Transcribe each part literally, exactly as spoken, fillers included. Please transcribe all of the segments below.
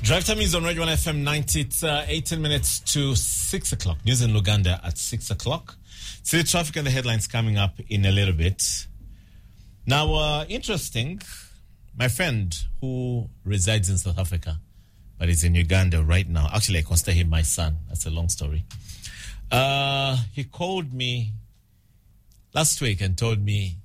Drive time is on Radio one F M ninety. It's uh, eighteen minutes to six o'clock. News in Luganda at six o'clock. See the traffic and the headlines coming up in a little bit. Now, uh, interesting, my friend who resides in South Africa, but is in Uganda right now. Actually, I consider him my son. That's a long story. Uh, he called me last week and told me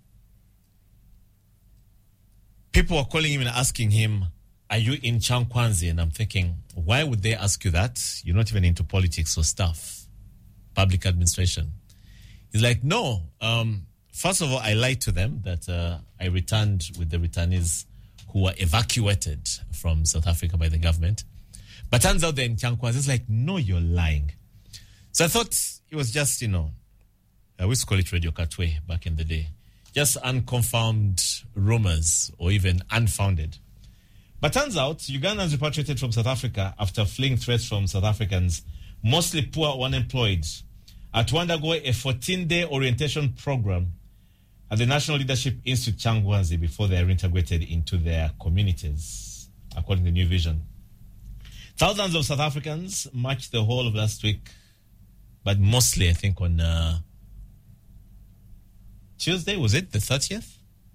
people were calling him and asking him, are you in Changkwanzi? And I'm thinking, why would they ask you that? You're not even into politics or stuff, public administration. He's like, no. Um, first of all, I lied to them that uh, I returned with the returnees who were evacuated from South Africa by the government. But turns out they're in Changkwanzi. It's like, no, you're lying. So I thought it was just, you know, I used to call it Radio Katwe back in the day. Just unconfirmed rumors or even unfounded. But turns out, Ugandans repatriated from South Africa after fleeing threats from South Africans, mostly poor or unemployed, are to undergo a fourteen-day orientation program at the National Leadership Institute Changkwanzi before they are reintegrated into their communities, according to New Vision. Thousands of South Africans marched the whole of last week, but mostly, I think, on uh, Tuesday, was it the thirtieth?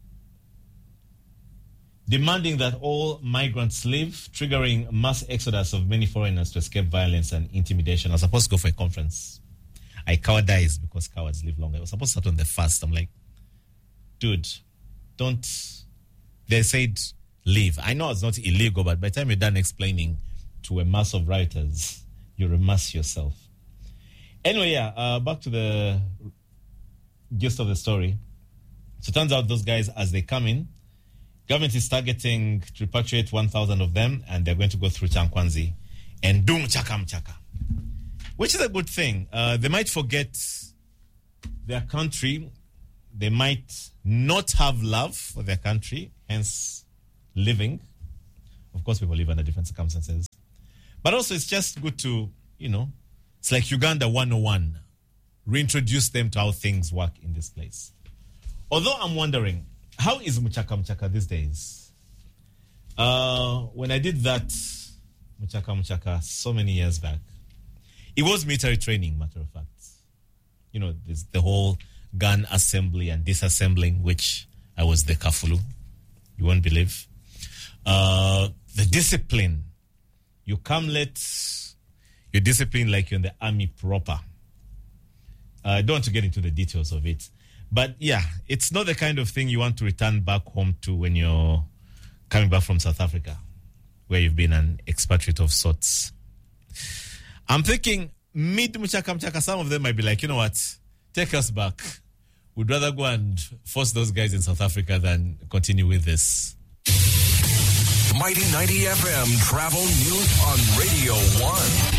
Demanding that all migrants leave, triggering mass exodus of many foreigners to escape violence and intimidation. I was supposed to go for a conference. I cowardized because cowards live longer. I was supposed to start on the first. I'm like, dude, don't. They said leave. I know it's not illegal, but by the time you're done explaining to a mass of rioters, you remass yourself. Anyway, yeah, uh, back to the gist of the story. So it turns out those guys, as they come in, government is targeting to repatriate one thousand of them, and they're going to go through Changkwanzi and do mchaka mchaka, which is a good thing. Uh, they might forget their country. They might not have love for their country, hence living. Of course, people live under different circumstances. But also, it's just good to, you know, it's like Uganda one oh one. Reintroduce them to how things work in this place. Although I'm wondering, how is Mchaka Mchaka these days? Uh, when I did that Mchaka Mchaka so many years back, it was military training, matter of fact. You know, there's the whole gun assembly and disassembling, which I was the kafulu. You won't believe. Uh, the discipline. You come late, you're disciplined like you're in the army proper. Uh, I don't want to get into the details of it. But yeah, it's not the kind of thing you want to return back home to when you're coming back from South Africa, where you've been an expatriate of sorts. I'm thinking, mid Mchaka Mchaka, some of them might be like, you know what, take us back. We'd rather go and force those guys in South Africa than continue with this. Mighty ninety F M Travel News on Radio one.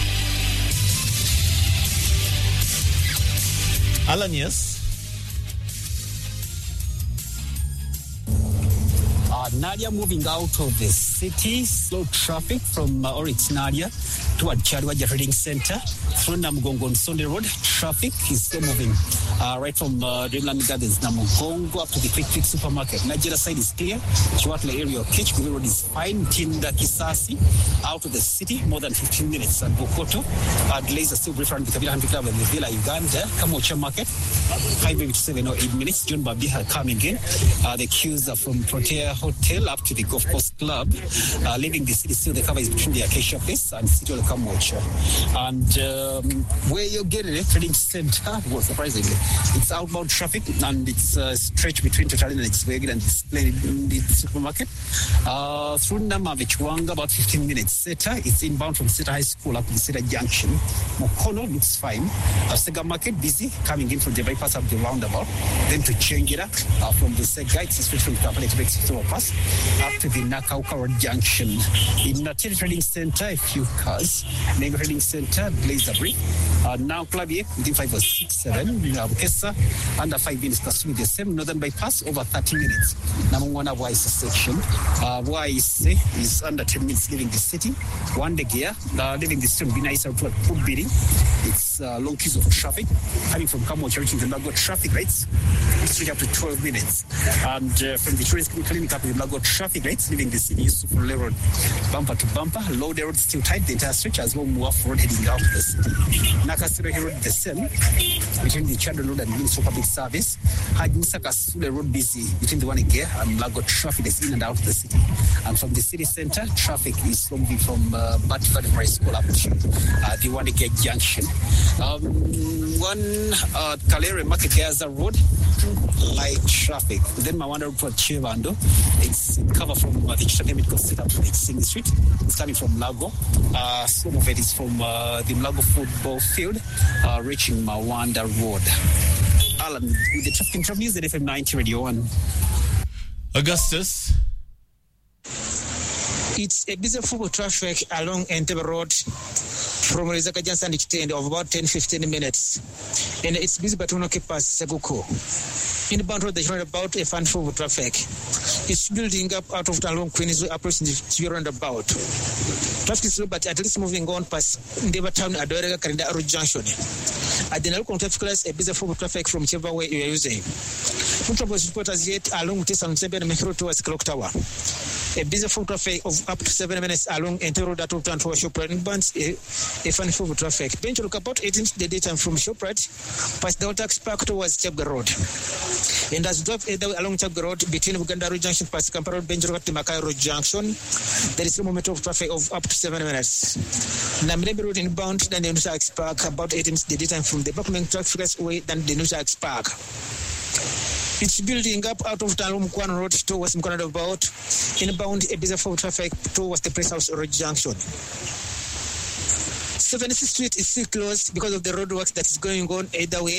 Alan, yes? Uh, Nadia moving out of the city, slow traffic from uh, Oryx Nadia toward Chadwaja Trading Center. Through Namugongo and Sunday Road, traffic is still moving uh, right from uh, Dreamland Gardens, Namugongo up to the Quick Fix Supermarket. Nigeria side is clear. Chiwatla area of Kitchbury Road is fine. Tinda Kisasi out of the city, more than fifteen minutes. And Bokoto, uh, delays are still brief around the Kabila Hunting Club and the Villa Uganda. Kamocha Market, five to seven or eight minutes. John Babiha coming in. Uh, the queues are from Protea Hotel up to the Golf Course Club. Uh, leaving the city, still the cover is between the Acacia Place and City of Kamocha. And um, where you're getting it, Trading Center, well, surprisingly, it's outbound traffic and it's a uh, stretch between Total and Exweg and display in the supermarket. Uh, through Namavichwanga, about fifteen minutes. Seta, it's inbound from Seta High School up to the Seta Junction. Mokono looks fine. Uh, Sega Market, busy, coming in from the bypass of the roundabout. Then to change it up uh, from the Sega, it's especially from Kapalek to pass up to the Nakauka Road Junction. In the Trading Center, a few cars. Neighbor Trading Center, Blazer Brick. Uh, now, Clavier, within five or six, seven. Bukesa, under five minutes, Kasumi, the same. Northern bypass, over thirty minutes. Namungwana Wise section. Uh, Wise is under ten minutes leaving the city. One day gear, uh, leaving the city, be nice out to Kubiri. It's experience uh, long queues of traffic coming from Kamocha reaching the Mlago traffic lights, stretch up to twelve minutes. And uh, from the tourist clinic up to the Mlago traffic lights, leaving the city Yusufule Road, bumper to bumper. Lode Road still tight, the entire stretch, as well Muaf Road heading out to the city. Nakasero Road the same, between the Chadron Road and Ministry of Public Service. Hajmusaka Sule Road busy between the Wanige and Mlago traffic is in and out of the city. And from the city center, traffic is moving from uh, Batford Primary School up to uh, the Wanige Junction. Um, one uh, Kalere Market Gaza Road, light traffic. Then Mawanda Road to Chivando, it's covered from uh, the Chitaka Set up to the Sing Street. It's coming from Lago. Uh, some of it is from uh, the Lago football field, uh, reaching Mawanda Road. Alan, with the traffic interviews at F M ninety Radio one. Augustus. It's a busy football traffic along Entebbe Road from Rizaka Johnson Extend of about ten to fifteen minutes. And it's busy between Okipas Seguko. Inbound road, there's about a fan football traffic. It's building up out of the long Queen's Way approaching the roundabout. Traffic is slow, but at least moving on past Ndeba Town, Adorega, Karinda Road Junction. At the local traffic class, a busy football traffic from whichever way you are using. Football was reported yet along Tessan Seven and Mekro towards Clock Tower. A busy football traffic of up to seven minutes along Enter Road to Town to Shoprite Bands, a, a fan football traffic. Bench look about eighteen the daytime from Shoprite, past the tax park towards Chapga Road. And as drove along Chapga Road between Uganda Road Junction past Kampa Road, Bench Road to Makai Road Junction, there is a moment of traffic of up to seven minutes. Namrebi Road inbound, then the Nusa Park, about eighteen the daytime from the Buckman Traffic Way, then the Nusa Park. It's building up out of Talum Kwan Road towards Mkwana about inbound a busy for traffic towards the Press House Road Junction. seventieth Street is still closed because of the roadworks that is going on either way,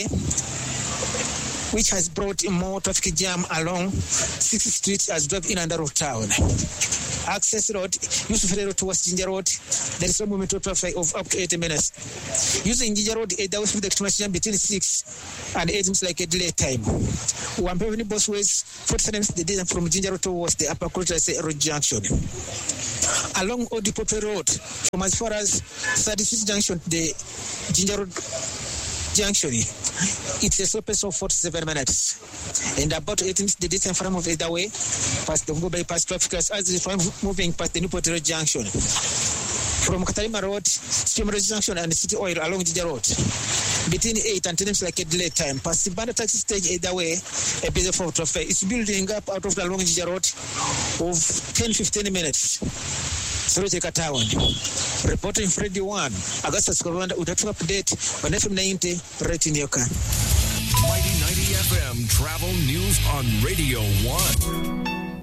which has brought more traffic jam along sixth Street as drive in and out of town. Access Road, Yusuf Road towards Ginger Road, there is a moment of traffic of up to eighty minutes. Using Ginger Road, either way with the extra jam between six and eight minutes like a delay time. One Avenue Bossways, forty-seven minutes the distance from Ginger Road towards the Upper Quarters Road Junction. Along Odipope Road, from as far as thirty-six Junction, the Ginger Road Junction, it's a slow pace of forty-seven minutes. And about eight minutes the distance from of either way, past the Hugo bypass traffic as it's moving past the Newport Road Junction. From Katarima Road, Stream Road Junction and City Oil along Ginger Road. Between eight and ten minutes like a delay time. Past the Banda taxi stage either way, a busy for traffic. It's building up out of the long Ginger Road of ten to fifteen minutes. Soroteka Town. Reporting Freddy One, Augustus Korwanda, Udatu update on F M ninety, right in your car. Mighty ninety F M travel news on Radio one.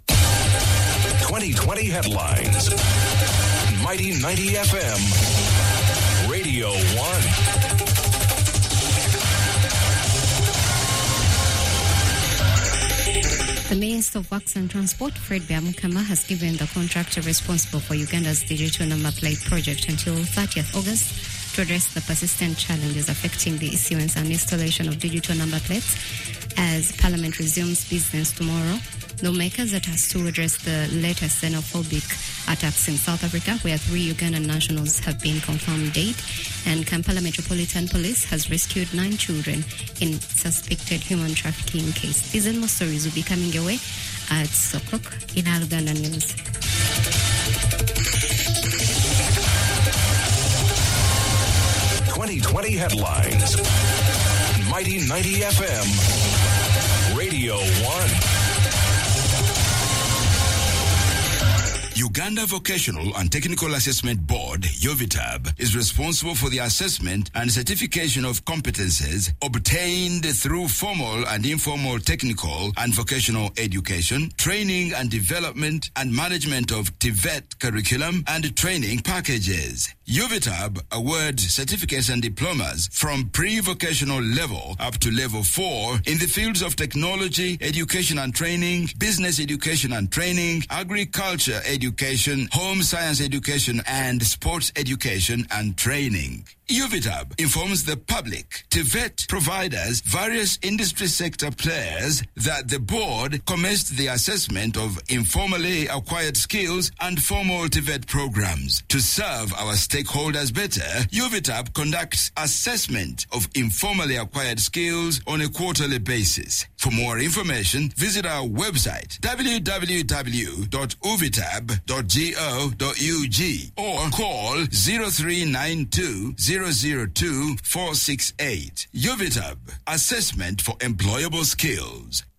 twenty twenty headlines. Mighty ninety F M, Radio one. The Minister of Works and Transport, Fred Byamukama, has given the contractor responsible for Uganda's digital number plate project until thirtieth August to address the persistent challenges affecting the issuance and installation of digital number plates as Parliament resumes business tomorrow. Lawmakers are tasked to address the latest xenophobic attacks in South Africa, where three Ugandan nationals have been confirmed dead, and Kampala Metropolitan Police has rescued nine children in suspected human trafficking case. These and more stories will be coming your way at six o'clock in our Uganda News. twenty twenty headlines. Mighty ninety F M, Radio one. Uganda Vocational and Technical Assessment Board, UVITAB, is responsible for the assessment and certification of competences obtained through formal and informal technical and vocational education, training and development, and management of T V E T curriculum and training packages. UVITAB awards certificates and diplomas from pre-vocational level up to level four in the fields of technology, education and training, business education and training, agriculture education, education, home science education, and sports education and training. UVITAB informs the public, TVET providers, various industry sector players that the board commenced the assessment of informally acquired skills and formal TVET programs. To serve our stakeholders better, UVITAB conducts assessment of informally acquired skills on a quarterly basis. For more information, visit our website w w w dot uvitab dot go dot u g or call zero three nine two zero zero two four six eight. UVITAB, assessment for employable skills.